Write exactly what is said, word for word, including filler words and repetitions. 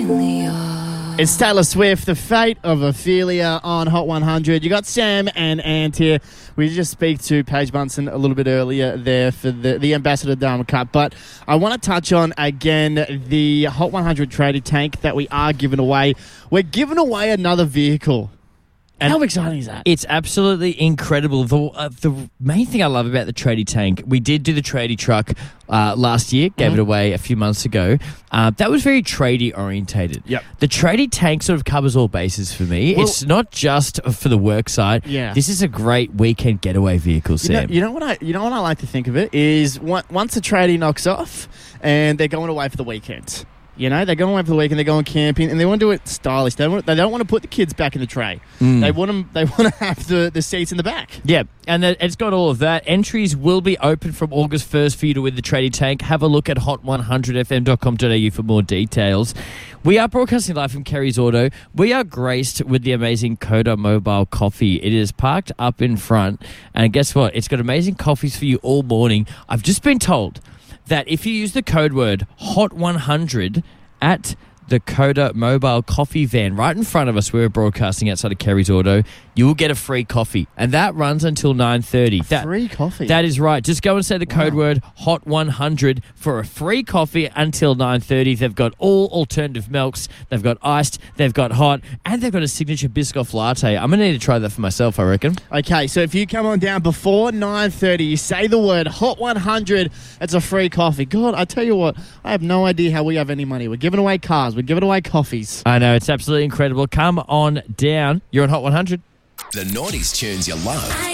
Ophelia. It's Taylor Swift, The Fate of Ophelia on Hot one hundred. You got Sam and Ant here. We just speak to Paige Bunsen a little bit earlier there for the, the Ambassador Diamond Cup. But I want to touch on, again, the Hot one hundred tradie tank that we are giving away. We're giving away another vehicle. And how exciting is that? It's absolutely incredible. The uh, the main thing I love about the tradie tank, we did do the tradie truck uh, last year, gave mm-hmm. it away a few months ago. Uh, that was very tradie orientated. Yep. The tradie tank sort of covers all bases for me. Well, it's not just for the work side. Yeah. This is a great weekend getaway vehicle, Sam. You know, you know what I you know what I like to think of it is one, once a tradie knocks off and they're going away for the weekend. You know, they're going away for the weekend, they're going camping, and they want to do it stylish. They don't want, they don't want to put the kids back in the tray. Mm. They want them. They want to have the, the seats in the back. Yeah, and the, it's got all of that. Entries will be open from August first for you to win the tradie tank. Have a look at hot one hundred f m dot com dot a u for more details. We are broadcasting live from Kerry's Auto. We are graced with the amazing Coda Mobile Coffee. It is parked up in front, and guess what? It's got amazing coffees for you all morning. I've just been told that if you use the code word hot one hundred at the Coda Mobile Coffee van right in front of us, we're broadcasting outside of Kerry's Auto, you will get a free coffee. And that runs until nine thirty. That, free coffee? That is right. Just go and say the wow. code word hot one hundred for a free coffee until nine thirty. They've got all alternative milks. They've got iced, they've got hot, and they've got a signature Biscoff latte. I'm going to need to try that for myself, I reckon. Okay, so if you come on down before nine thirty, you say the word hot one hundred, it's a free coffee. God, I tell you what, I have no idea how we have any money. We're giving away cars. We're giving away coffees. I know, it's absolutely incredible. Come on down. You're on Hot one hundred. The nineties tunes you love.